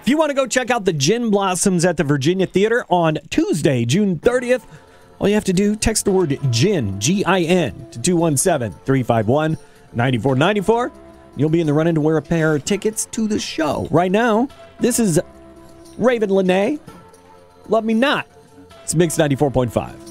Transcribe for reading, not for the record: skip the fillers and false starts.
you want to go check out the Gin Blossoms at the Virginia Theater on Tuesday, June 30th, all you have to do, text the word GIN, G-I-N, to 217-351-9494. You'll be in the running to wear a pair of tickets to the show. Right now, this is Raven Lene. Love Me Not. It's Mix 94.5.